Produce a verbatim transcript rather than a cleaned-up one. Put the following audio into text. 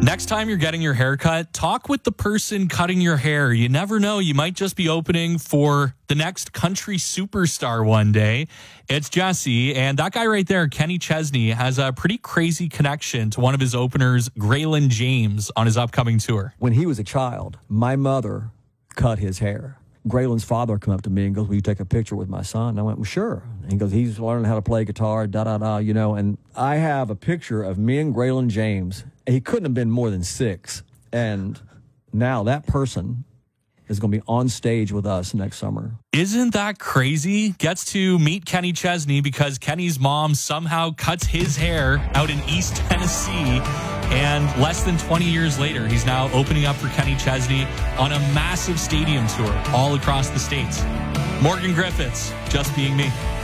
Next time you're getting your hair cut, talk with the person cutting your hair. You never know. You might just be opening for the next country superstar one day. It's Jesse, and that guy right there, Kenny Chesney, has a pretty crazy connection to one of his openers, Graylin James, on his upcoming tour. When he was a child, my mother cut his hair. Graylin's father come up to me and goes, will you take a picture with my son? And I went, well, sure. And he goes, he's learning how to play guitar, da-da-da, you know. And I have a picture of me and Graylin James. He couldn't have been more than six. And now that person is going to be on stage with us next summer. Isn't that crazy? Gets to meet Kenny Chesney because Kenny's mom somehow cuts his hair out in East Tennessee. And less than twenty years later, he's now opening up for Kenny Chesney on a massive stadium tour all across the states. Morgan Griffiths, Just Being Me.